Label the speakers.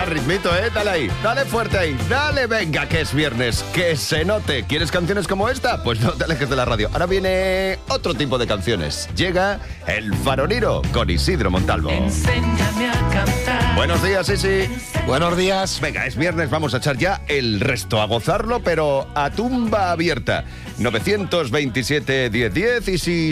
Speaker 1: ritmito, dale ahí, dale fuerte ahí, dale, venga, que es viernes, que se note. ¿Quieres canciones como esta? Pues no te alejes de la radio. Ahora viene otro tipo de canciones. Llega El Faroliro con Isidro Montalvo.
Speaker 2: Enséñame a cantar.
Speaker 1: Buenos días, Isi.
Speaker 3: Buenos días.
Speaker 1: Venga, es viernes, vamos a echar ya el resto, a gozarlo, pero a tumba abierta. 927 1010 y si